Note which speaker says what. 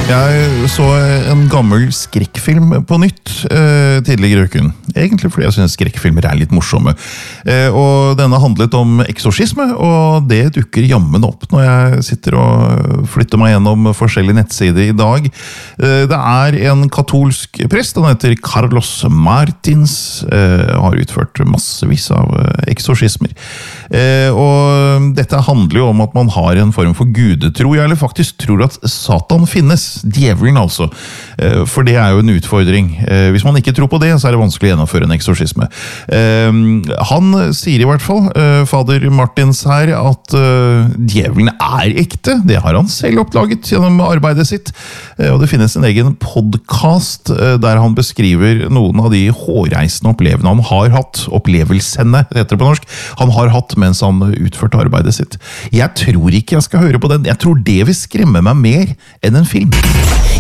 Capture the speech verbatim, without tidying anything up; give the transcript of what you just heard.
Speaker 1: Jeg så en gammel skrekkfilm på nytt eh, tidligere i uken. Egentlig fordi jeg synes skrekkfilmer er litt morsomme. Eh, og denne handlet om eksorsisme, og det dukker jammen opp når jeg sitter og flytter meg gjennom forskjellige nettsider i dag. Eh, det er en katolsk prest, han heter Carlos Martins, eh, har utført massevis av eksorsismer. Eh, og dette handler jo om at man har en form for gudetro, eller faktisk tror at Satan finnes. Djevelen altså, for det er jo en utfordring. Hvis man ikke tror på det, så er det vanskelig å gjennomføre en eksorsisme. Han sier i hvert fall, fader Martins her, at djevelen er ekte. Det har han selv oppdaget gjennom arbeidet sitt. Og det finnes en egen podcast der han beskriver noen av de hårreisende opplevelsene han har hatt, opplevelsene, heter det på norsk, han har hatt mens han utførte arbeidet sitt. Jeg tror ikke jeg skal høre på den. Jeg tror det vil skremme meg mer enn en film.